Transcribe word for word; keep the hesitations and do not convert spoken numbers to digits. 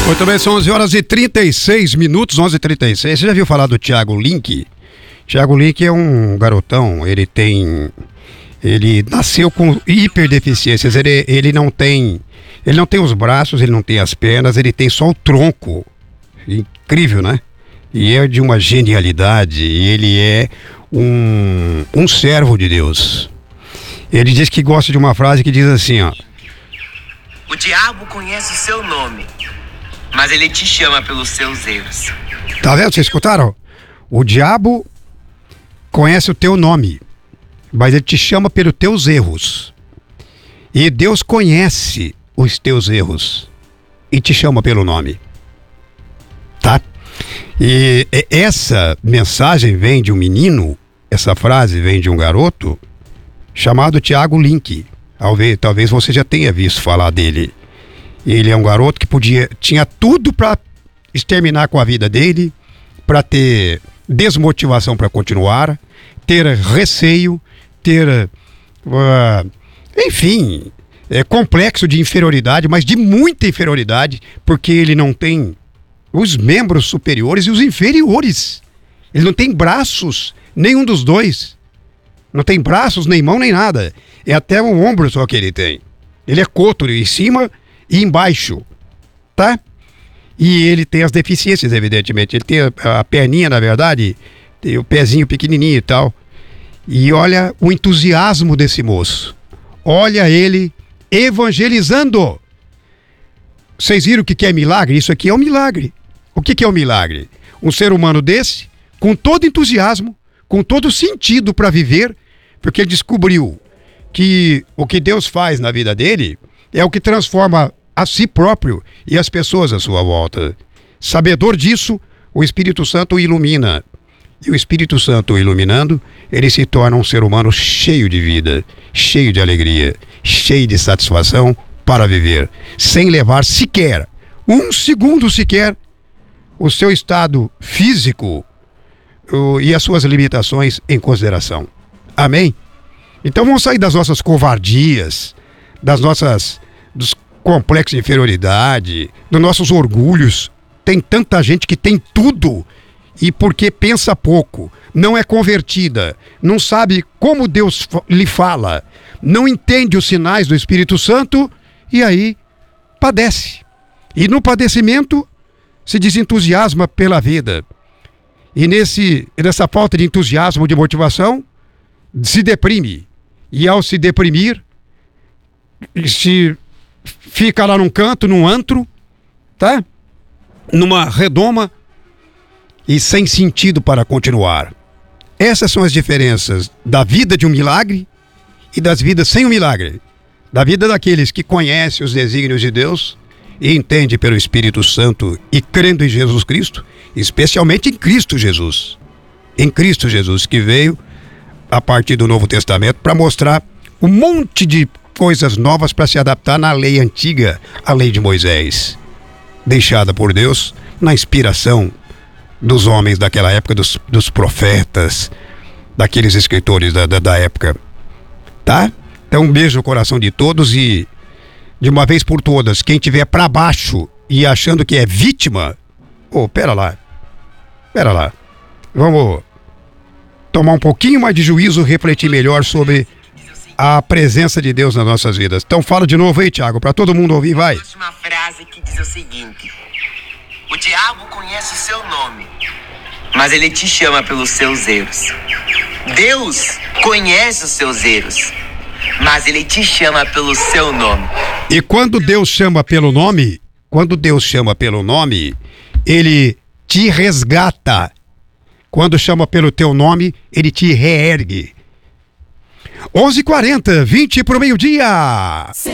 Muito bem, são onze horas e trinta e seis minutos, onze e trinta e seis. Você já viu falar do Thiago Link? Thiago Link é um garotão, ele tem... Ele nasceu com hiperdeficiências, ele, ele não tem... Ele não tem os braços, ele não tem as pernas, ele tem só o tronco. Incrível, né? E é de uma genialidade, e ele é um, um servo de Deus. Ele diz que gosta de uma frase que diz assim, ó: o diabo conhece o seu nome, mas ele te chama pelos seus erros. Tá vendo? Vocês escutaram? O diabo conhece o teu nome, mas ele te chama pelos teus erros. E Deus conhece os teus erros e te chama pelo nome. Tá? E essa mensagem vem de um menino, essa frase vem de um garoto chamado Thiago Link. Talvez, talvez você já tenha visto falar dele. Ele é um garoto que podia, tinha tudo para exterminar com a vida dele, para ter desmotivação para continuar, ter receio, ter, uh, enfim, é, complexo de inferioridade, mas de muita inferioridade, porque ele não tem os membros superiores e os inferiores. Ele não tem braços, nenhum dos dois. Não tem braços, nem mão, nem nada. É até um ombro só que ele tem. Ele é coto em cima e embaixo, tá? E ele tem as deficiências, evidentemente. Ele tem a, a perninha, na verdade, tem o pezinho pequenininho e tal. E olha o entusiasmo desse moço. Olha ele evangelizando. Vocês viram o que é milagre? Isso aqui é um milagre. O que é um milagre? Um ser humano desse, com todo entusiasmo, com todo sentido para viver, porque ele descobriu que o que Deus faz na vida dele é o que transforma a si próprio e as pessoas à sua volta. Sabedor disso, o Espírito Santo o ilumina. E o Espírito Santo o iluminando, ele se torna um ser humano cheio de vida, cheio de alegria, cheio de satisfação para viver, sem levar sequer, um segundo sequer, o seu estado físico uh, e as suas limitações em consideração. Amém? Então vamos sair das nossas covardias, das nossas, dos complexos de inferioridade, dos nossos orgulhos. Tem tanta gente que tem tudo e porque pensa pouco, não é convertida, não sabe como Deus lhe fala, não entende os sinais do Espírito Santo e aí padece. E no padecimento se desentusiasma pela vida. E nesse, nessa falta de entusiasmo, de motivação, se deprime. E ao se deprimir, se fica lá num canto, num antro, tá? Numa redoma e sem sentido para continuar. Essas são as diferenças da vida de um milagre e das vidas sem um milagre. Da vida daqueles que conhecem os desígnios de Deus e entende pelo Espírito Santo e crendo em Jesus Cristo, especialmente em Cristo Jesus. Em Cristo Jesus, que veio a partir do Novo Testamento para mostrar um monte de coisas novas para se adaptar na lei antiga, a lei de Moisés, deixada por Deus na inspiração dos homens daquela época, dos, dos profetas, daqueles escritores da, da, da época. Tá? Então um beijo no coração de todos e de uma vez por todas, quem tiver para baixo e achando que é vítima, ô, oh, pera lá, pera lá, vamos tomar um pouquinho mais de juízo, refletir melhor sobre a presença de Deus nas nossas vidas. Então fala de novo aí, Thiago, para todo mundo ouvir, vai. Uma frase que diz o seguinte: o diabo conhece o seu nome, mas ele te chama pelos seus erros. Deus conhece os seus erros, mas ele te chama pelo seu nome. E quando Deus chama pelo nome, quando Deus chama pelo nome, ele te resgata. Quando chama pelo teu nome, ele te reergue. onze e quarenta, vinte para o meio-dia.